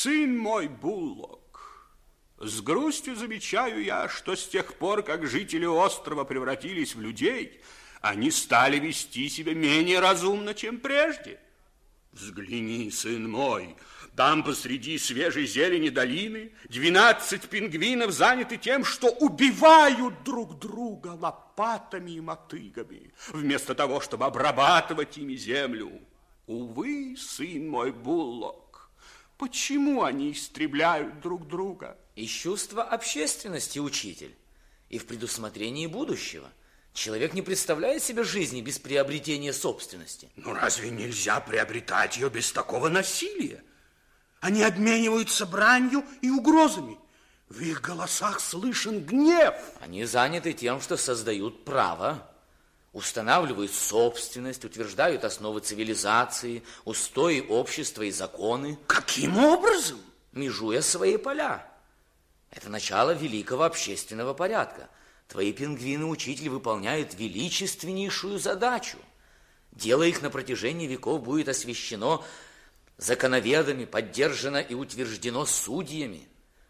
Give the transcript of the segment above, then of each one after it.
Сын мой Буллок, с грустью замечаю я, что с тех пор, как жители острова превратились в людей, они стали вести себя менее разумно, чем прежде. Взгляни, сын мой, там посреди свежей зелени долины 12 пингвинов заняты тем, что убивают друг друга лопатами и мотыгами, вместо того, чтобы обрабатывать ими землю. Увы, сын мой Буллок, почему они истребляют друг друга? Из чувства общественности, учитель, и в предусмотрении будущего. Человек не представляет себе жизни без приобретения собственности. Ну разве нельзя приобретать ее без такого насилия? Они обмениваются бранью и угрозами. В их голосах слышен гнев. Они заняты тем, что создают право, устанавливают собственность, утверждают основы цивилизации, устои общества и законы. Каким образом? Межуя свои поля. Это начало великого общественного порядка. Твои пингвины, учитель, выполняют величественнейшую задачу. Дело их на протяжении веков будет освящено законоведами, поддержано и утверждено судьями.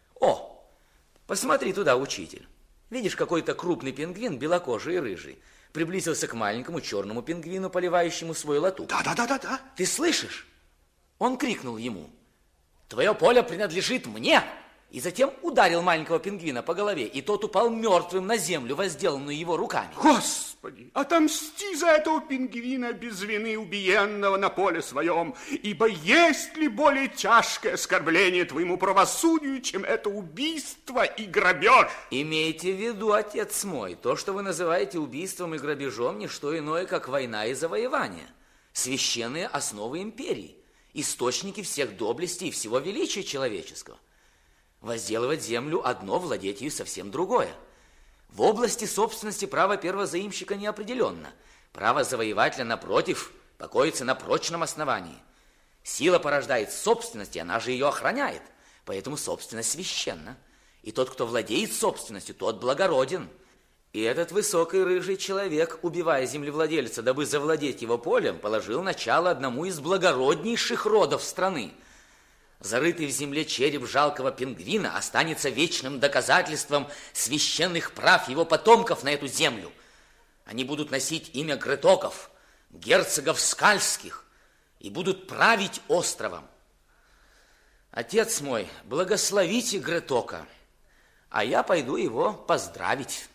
О, посмотри туда, учитель. Видишь, какой-то крупный пингвин, белокожий и рыжий, приблизился к маленькому черному пингвину, поливающему свой латук. Да. Ты слышишь? Он крикнул ему: «Твое поле принадлежит мне!» И затем ударил маленького пингвина по голове, и тот упал мертвым на землю, возделанную его руками. Господи, отомсти за этого пингвина без вины убиенного на поле своем, ибо есть ли более тяжкое оскорбление твоему правосудию, чем это убийство и грабеж? Имейте в виду, отец мой, то, что вы называете убийством и грабежом, не что иное, как война и завоевание, священные основы империи, источники всех доблестей и всего величия человеческого. Возделывать землю одно, владеть ею совсем другое. В области собственности право первозаимщика неопределенно. Право завоевателя, напротив, покоится на прочном основании. Сила порождает собственность, и она же ее охраняет. Поэтому собственность священна. И тот, кто владеет собственностью, тот благороден. И этот высокий рыжий человек, убивая землевладельца, дабы завладеть его полем, положил начало одному из благороднейших родов страны. Зарытый в земле череп жалкого пингвина останется вечным доказательством священных прав его потомков на эту землю. Они будут носить имя Гретоков, герцогов Скальских, и будут править островом. Отец мой, благословите Гретока, а я пойду его поздравить.